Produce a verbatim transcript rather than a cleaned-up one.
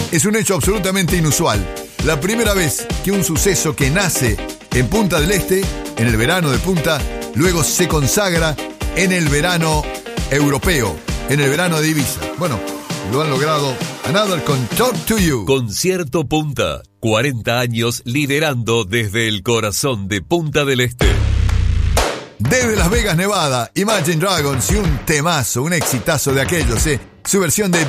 Es un hecho absolutamente inusual. La primera vez que un suceso que nace en Punta del Este, en el verano de Punta, luego se consagra en el verano europeo, en el verano de Ibiza. Bueno, lo han logrado. Another con Talk to You. Concierto Punta, cuarenta años liderando desde el corazón de Punta del Este. Desde Las Vegas, Nevada, Imagine Dragons y un temazo, un exitazo de aquellos, ¿eh? Su versión de